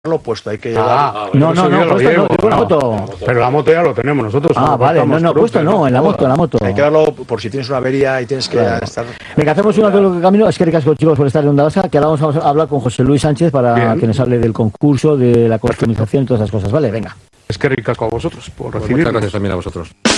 puesto, hay que llevar... No, puesto no, una moto. Pero la moto ya lo tenemos nosotros. Vale, puesto no, en la moto. Hay que darlo por si tienes una avería y tienes que estar... Venga, hacemos un otro camino. Es que ricasco, chicos, por estar en Onda Vasca, que ahora vamos a hablar con José Luis Sánchez para que nos hable del concurso, de la customización y todas esas cosas, ¿vale? Venga. Es que ricasco a vosotros por recibirnos. Muchas gracias también a vosotros.